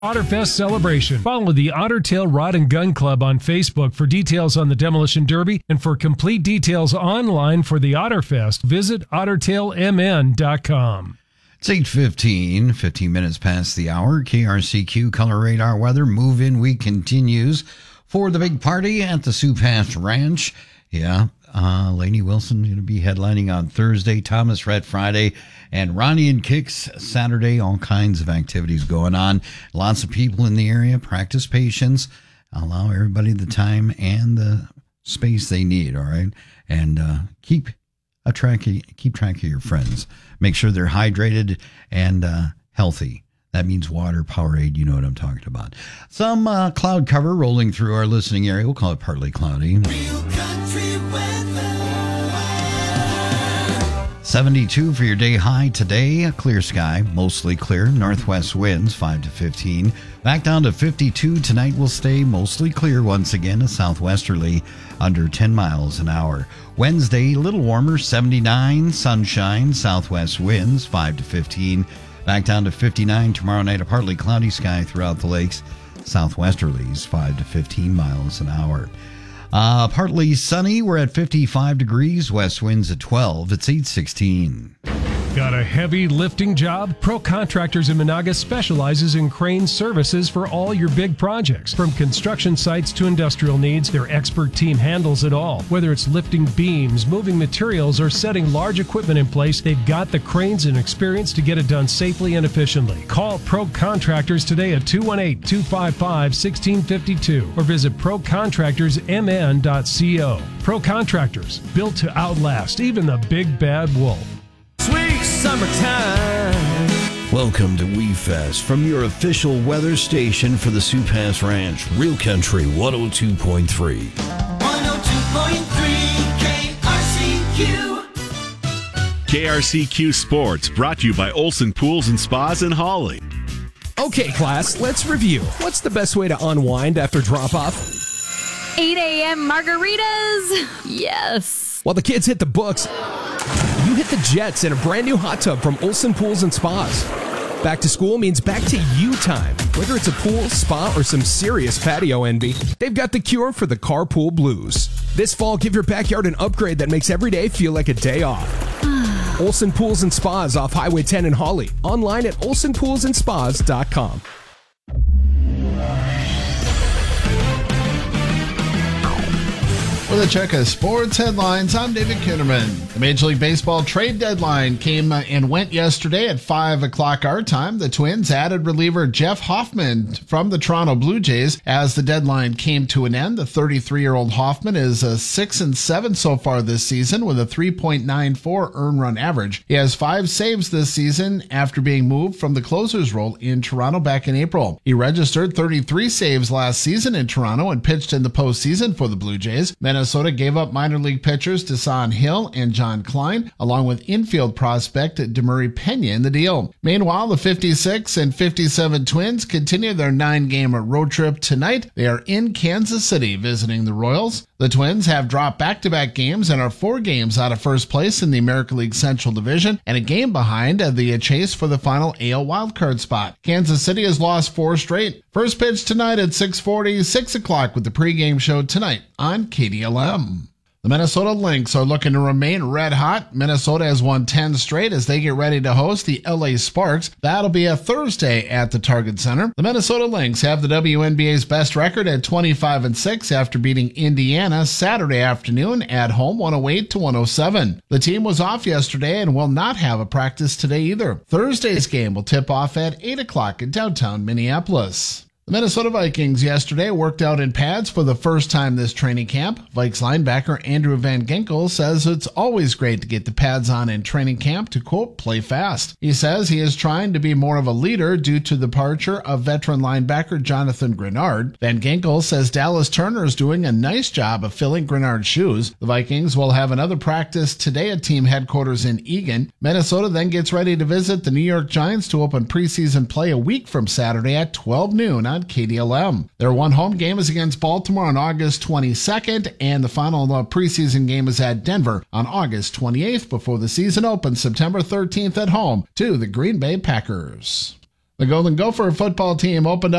Otterfest celebration. Follow the Ottertail Rod and Gun Club on Facebook for details on the Demolition Derby, and for complete details online for the Otterfest, visit OttertailMN.com. It's 8:15, 15 minutes past the hour. KRCQ Color Radar Weather. Move-in week continues for the big party at the Sioux Pass Ranch. Yeah, Lainey Wilson going to be headlining on Thursday, Thomas Rhett Friday, and Ronnie and Kicks Saturday. All kinds of activities going on. Lots of people in the area. Practice patience. Allow everybody the time and the space they need, all right? And keep track of your friends. Make sure they're hydrated and healthy. That means water, Powerade, you know what I'm talking about. Some cloud cover rolling through our listening area. We'll call it partly cloudy. Real country weather. 72 for your day high today. A clear sky, mostly clear. Northwest winds 5 to 15. Back down to 52. Tonight will stay mostly clear once again. A southwesterly under 10 miles an hour. Wednesday, a little warmer, 79. Sunshine, southwest winds 5 to 15. Back down to 59 tomorrow night. A partly cloudy sky throughout the lakes. Southwesterlies 5 to 15 miles an hour. Partly sunny. We're at 55 degrees. West winds at 12. It's 8:16. Got a heavy lifting job? Pro Contractors in Monaga specializes in crane services for all your big projects. From construction sites to industrial needs, their expert team handles it all. Whether it's lifting beams, moving materials, or setting large equipment in place, they've got the cranes and experience to get it done safely and efficiently. Call Pro Contractors today at 218-255-1652 or visit procontractorsmn.co. Pro Contractors, built to outlast even the big bad wolf. Sweet summertime. Welcome to WeFest from your official weather station for the Sioux Pass Ranch, Real Country 102.3. 102.3 KRCQ. KRCQ Sports, brought to you by Olson Pools and Spas in Holly. Okay, class, let's review. What's the best way to unwind after drop-off? 8 a.m. margaritas. Yes. While the kids hit the books, you hit the jets in a brand new hot tub from Olson Pools and Spas. Back to school means back to you time. Whether it's a pool, spa, or some serious patio envy, they've got the cure for the carpool blues. This fall, give your backyard an upgrade that makes every day feel like a day off. Olson Pools and Spas off Highway 10 in Holly. Online at olsonpoolsandspas.com. With a check of sports headlines, I'm David Kinderman. The Major League Baseball trade deadline came and went yesterday at 5 o'clock our time. The Twins added reliever Jeff Hoffman from the Toronto Blue Jays as the deadline came to an end. The 33-year-old Hoffman is 6-7 so far this season with a 3.94 earned run average. He has 5 saves this season after being moved from the closer's role in Toronto back in April. He registered 33 saves last season in Toronto and pitched in the postseason for the Blue Jays. Minnesota gave up minor league pitchers Desan Hill and John Klein, along with infield prospect DeMurray Pena in the deal. Meanwhile, the 56 and 57 Twins continue their 9-game road trip tonight. They are in Kansas City visiting the Royals. The Twins have dropped back-to-back games and are 4 games out of first place in the American League Central Division and a game behind the chase for the final AL wildcard spot. Kansas City has lost 4 straight. First pitch tonight at 6:40, 6 o'clock with the pregame show tonight on KDLM. The Minnesota Lynx are looking to remain red hot. Minnesota has won 10 straight as they get ready to host the LA Sparks. That'll be a Thursday at the Target Center. The Minnesota Lynx have the WNBA's best record at 25-6 after beating Indiana Saturday afternoon at home 108-107. The team was off yesterday and will not have a practice today either. Thursday's game will tip off at 8 o'clock in downtown Minneapolis. The Minnesota Vikings yesterday worked out in pads for the first time this training camp. Vikes linebacker Andrew Van Ginkel says it's always great to get the pads on in training camp to, quote, play fast. He says he is trying to be more of a leader due to the departure of veteran linebacker Jonathan Grenard. Van Ginkel says Dallas Turner is doing a nice job of filling Grenard's shoes. The Vikings will have another practice today at team headquarters in Eagan. Minnesota then gets ready to visit the New York Giants to open preseason play a week from Saturday at 12 noon on KDLM. Their one home game is against Baltimore on August 22nd, and the final preseason game is at Denver on August 28th before the season opens September 13th at home to the Green Bay Packers. The Golden Gopher football team opened up